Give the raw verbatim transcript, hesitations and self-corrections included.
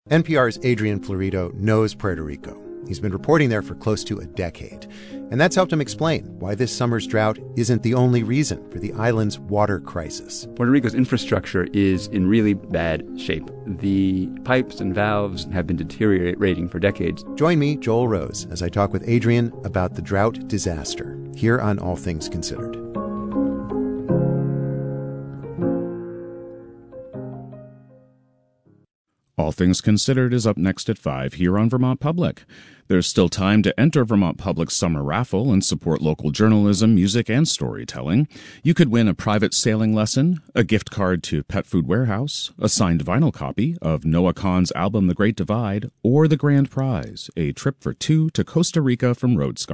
N P R's Adrian Florido knows Puerto Rico. He's been reporting there for close to a decade. And that's helped him explain why this summer's drought isn't the only reason for the island's water crisis. Puerto Rico's infrastructure is in really bad shape. The pipes and valves have been deteriorating for decades. Join me, Joel Rose, as I talk with Adrian about the drought disaster here on All Things Considered. All Things Considered is up next at five here on Vermont Public. There's still time to enter Vermont Public's summer raffle and support local journalism, music, and storytelling. You could win a private sailing lesson, a gift card to Pet Food Warehouse, a signed vinyl copy of Noah Kahan's album The Great Divide, or the grand prize, a trip for two to Costa Rica from Road Scholar.